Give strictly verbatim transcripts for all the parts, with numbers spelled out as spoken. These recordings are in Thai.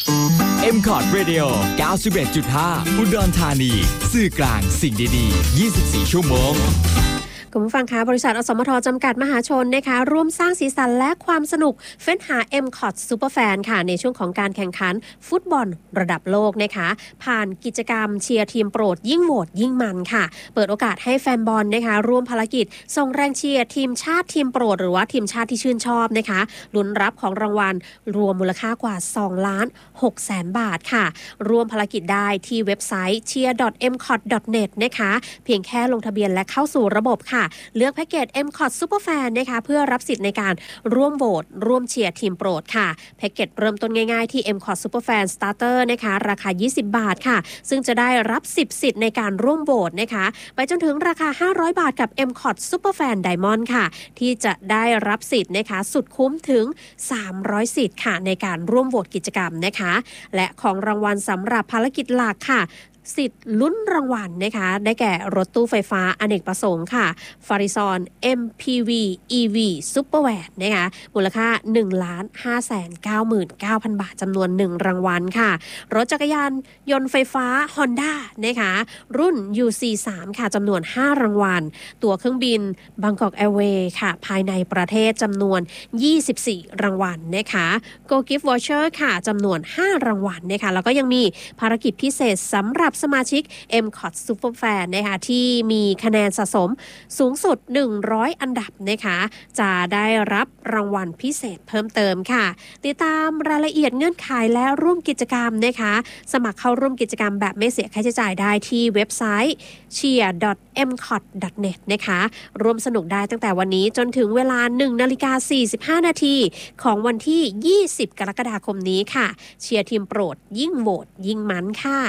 เอ็ม คอร์ด Radio เก้าสิบเอ็ดจุดห้า อุดรธานีสื่อกลางสิ่งดีๆยี่สิบสี่ชั่วโมงคุณผู้ฟังคะบริษัทอสมทจำกัดมหาชนนะคะร่วมสร้างสีสันและความสนุกเฟ้นหา เอ็ม คอร์ด Superfan ค่ะในช่วงของการแข่งขันฟุตบอลระดับโลกนะคะผ่านกิจกรรมเชียร์ทีมโปรดยิ่งโหวตยิ่งมันค่ะเปิดโอกาสให้แฟนบอลนะคะร่วมภารกิจส่งแรงเชียร์ทีมชาติทีมโปรดหรือว่าทีมชาติที่ชื่นชอบนะคะลุ้นรับของรางวัลรวมมูลค่ากว่าสองล้านหกแสนบาทค่ะร่วมภารกิจได้ที่เว็บไซต์ เชียร์ ดอท เอ็ม คอร์ด ดอท เน็ต นะคะเพียงแค่ลงทะเบียนและเข้าสู่ระบบค่ะเลือกแพ็กเกจ เอ็ม คอร์ด Superfan นะคะเพื่อรับสิทธิ์ในการร่วมโหวตร่วมเชียร์ทีมโปรดค่ะแพ็กเกจเริ่มต้นง่ายๆที่ เอ็ม คอร์ด Superfan Starter นะคะราคายี่สิบบาทค่ะซึ่งจะได้รับสิบสิทธิ์ในการร่วมโหวตนะคะไปจนถึงราคาห้าร้อยบาทกับ เอ็ม คอร์ด Superfan Diamond ค่ะที่จะได้รับสิทธิ์นะคะสุดคุ้มถึงสามร้อยสิทธิ์ค่ะในการร่วมโหวตกิจกรรมนะคะและของรางวัลสำหรับภารกิจหลักค่ะสิทธิ์ลุ้นรางวัลนะคะได้แก่รถตู้ไฟฟ้าอเนกประสงค์ค่ะฟาริซอน เอ็ม พี วี อี วี Supervan นะคะมูลค่า หนึ่งล้านห้าแสนเก้าหมื่นเก้าพัน บาทจำนวนหนึ่งรางวัลค่ะรถจักรยานยนต์ไฟฟ้า Honda นะคะรุ่น ยู ซี สาม ค่ะจำนวนห้ารางวัลตั๋วเครื่องบิน Bangkok Airways ค่ะภายในประเทศจำนวนยี่สิบสี่รางวัลนะคะ Go Gift Voucher ค่ะจำนวนห้ารางวัลนะคะแล้วก็ยังมีภารกิจพิเศษสำหรับสมาชิก เอ็ม คอร์ด Superfan นะคะที่มีคะแนนสะสมสูงสุดหนึ่งร้อยอันดับนะคะจะได้รับรางวัลพิเศษเพิ่มเติมค่ะติดตามรายละเอียดเงื่อนไขและร่วมกิจกรรมนะคะสมัครเข้าร่วมกิจกรรมแบบไม่เสียค่าใช้จ่ายได้ที่เว็บไซต์ เชียร์ ดอท เอ็ม คอร์ด ดอท เน็ต นะคะร่วมสนุกได้ตั้งแต่วันนี้จนถึงเวลา หนึ่งนาฬิกาสี่สิบห้านาทีของวันที่ยี่สิบกรกฎาคมนี้ค่ะเชียร์ทีมโปรดยิ่งโหวตยิ่งมันค่ะ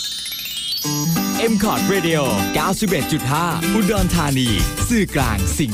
เอ็ม คอร์ด Radio เก้าสิบเอ็ดจุดห้า อุดรธานีสื่อกลางสิ่ง